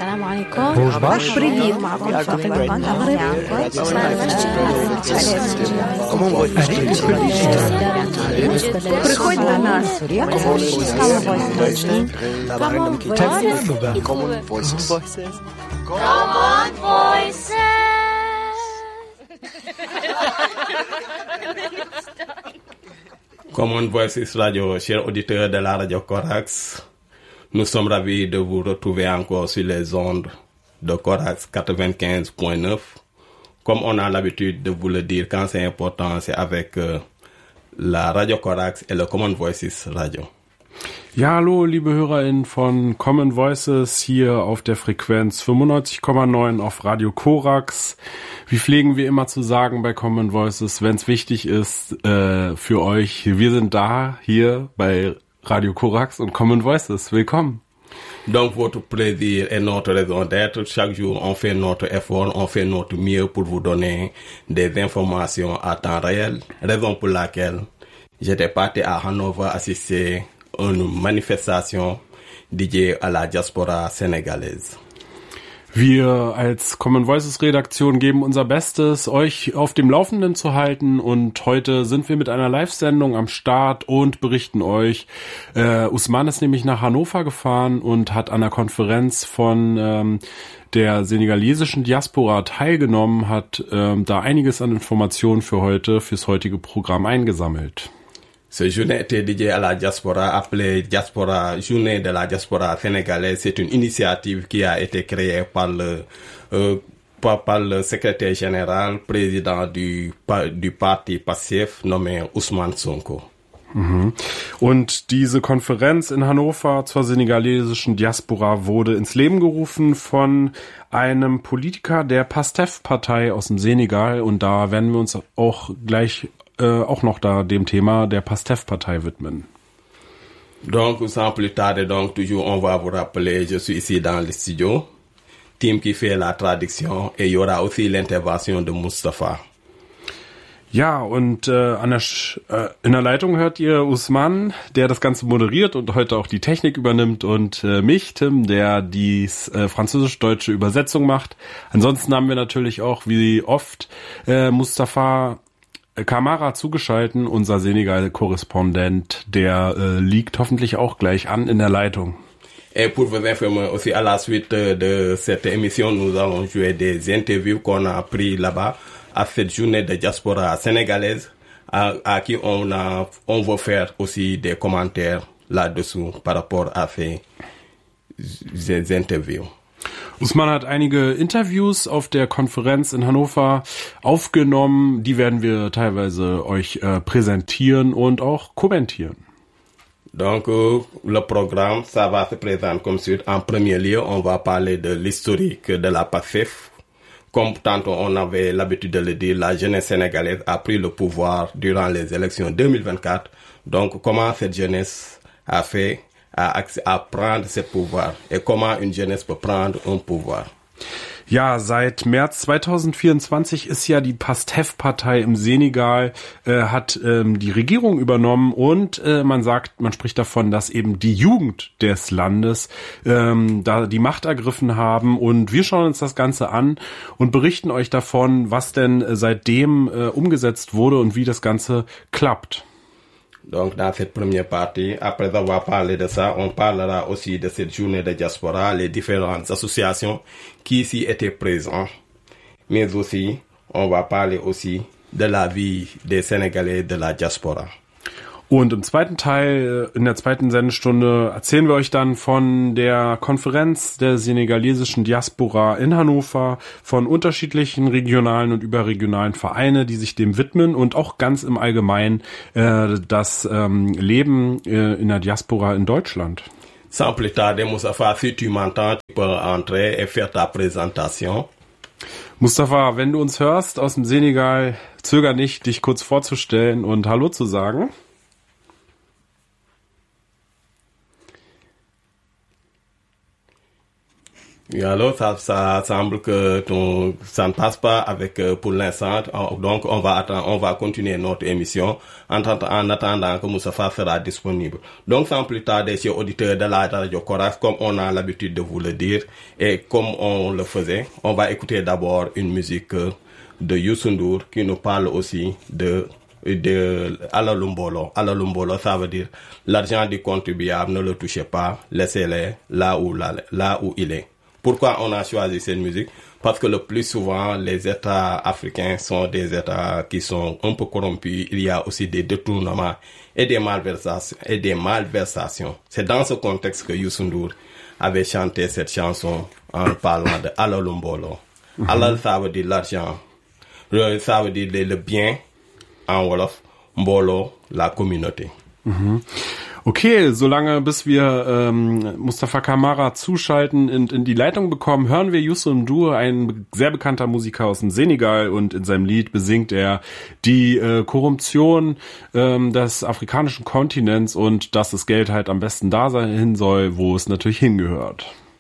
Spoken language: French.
السلام عليكم. Привет, معكم فاطمة Приходь до нас. Common Voices. Common Voices Radio, chers auditeurs de la radio Corax, nous sommes ravis de vous retrouver encore sur les ondes de Corax 95.9. Comme on a l'habitude de vous le dire quand c'est important, c'est avec la Radio Corax et le Common Voices Radio. Ja, hallo, liebe HörerInnen von Common Voices hier auf der Frequenz 95,9 auf Radio Corax. Wie pflegen wir immer zu sagen bei Common Voices, wenn es wichtig ist für euch, wir sind da, hier bei Radio Corax und Common Voices. Willkommen. Donc votre plaisir est notre raison d'être. Chaque jour, on fait notre effort, on fait notre mieux pour vous donner des informations à temps réel. Raison pour laquelle j'étais parti à Hannover assister à une manifestation dédiée à la diaspora sénégalaise. Wir als Common Voices Redaktion geben unser Bestes, euch auf dem Laufenden zu halten, und heute sind wir mit einer Live-Sendung am Start und berichten euch. Usman ist nämlich nach Hannover gefahren und hat an der Konferenz von der senegalesischen Diaspora teilgenommen, hat da einiges an Informationen fürs heutige Programm eingesammelt. Ce journée était dédié à la diaspora, appelée Journée de la diaspora sénégalaise. C'est une initiative qui a été créée par le secrétaire général, président du Parti PASTEF, nommé Ousmane Sonko. Mhm. Und diese Konferenz in Hannover zur senegalesischen Diaspora wurde ins Leben gerufen von einem Politiker der PASTEF-Partei aus dem Senegal, und da werden wir uns auch gleich auch noch dem Thema der PASTEF-Partei widmen. Donc, sans plus tarder, donc toujours on va vous rappeler, je suis ici dans le studio, Team qui fait la traduction, et il y aura aussi l'intervention de Mustafa. Ja, und in der Leitung hört ihr Usman, der das Ganze moderiert und heute auch die Technik übernimmt, und mich, Tim, der die französisch-deutsche Übersetzung macht. Ansonsten haben wir natürlich auch, wie oft, Mustafa Kamara zugeschalten, unser Senegal-Korrespondent, der liegt hoffentlich auch gleich an in der Leitung. Et pour vous informer aussi, à la suite de cette émission, nous allons jouer des interviews qu'on a pris là-bas à cette journée de diaspora sénégalaise, à qui on veut faire aussi des commentaires là-dessous par rapport à ces interviews. Usman hat einige Interviews auf der Konferenz in Hannover aufgenommen. Die werden wir teilweise euch präsentieren und auch kommentieren. Donc, le programme, ça va se présenter comme suite. En premier lieu, on va parler de l'historique de la PASTEF. Comme tantôt on avait l'habitude de le dire, la jeunesse sénégalaise a pris le pouvoir durant les élections 2024. Donc, comment cette jeunesse a fait à prendre ce pouvoir et comment une jeunesse peut prendre un pouvoir. Ja, seit März 2024 ist ja die PASTEF-Partei im Senegal, hat die Regierung übernommen, und man spricht davon, dass eben die Jugend des Landes da die Macht ergriffen haben, und wir schauen uns das Ganze an und berichten euch davon, was denn seitdem umgesetzt wurde und wie das Ganze klappt. Donc, dans cette première partie, après avoir parlé de ça, on parlera aussi de cette journée de diaspora, les différentes associations qui ici étaient présentes. Mais aussi, on va parler aussi de la vie des Sénégalais de la diaspora. Und im zweiten Teil, in der zweiten Sendestunde, erzählen wir euch dann von der Konferenz der senegalesischen Diaspora in Hannover, von unterschiedlichen regionalen und überregionalen Vereinen, die sich dem widmen, und auch ganz im Allgemeinen das Leben in der Diaspora in Deutschland. Sans plus tarder, Mustafa, si tu m'entends, tu peux entrer et faire ta présentation. Mustafa, wenn du uns hörst aus dem Senegal, zöger nicht, dich kurz vorzustellen und Hallo zu sagen. Oui, alors ça semble que ça ne passe pas avec pour l'instant. Donc on va continuer notre émission en attendant que Moustapha sera disponible. Donc sans plus tarder, chers auditeurs de la radio Corax, comme on a l'habitude de vous le dire et comme on le faisait, on va écouter d'abord une musique de Youssou N'Dour qui nous parle aussi de Alalumbolo. Alalumbolo, ça veut dire l'argent du contribuable, ne le touchez pas, laissez-le là où il est. Pourquoi on a choisi cette musique? Parce que le plus souvent, les États africains sont des États qui sont un peu corrompus. Il y a aussi des détournements et des malversations. C'est dans ce contexte que Youssou N'Dour avait chanté cette chanson en parlant de Alalumbolo. Alal, ça veut dire l'argent. Ça veut dire le bien en Wolof. Mbolo, la communauté. Okay, solange bis wir Mustafa Kamara zuschalten und in die Leitung bekommen, hören wir Youssou N'Dour, ein sehr bekannter Musiker aus dem Senegal, und in seinem Lied besingt er die Korruption des afrikanischen Kontinents und dass das Geld halt am besten da sein soll, wo es natürlich hingehört.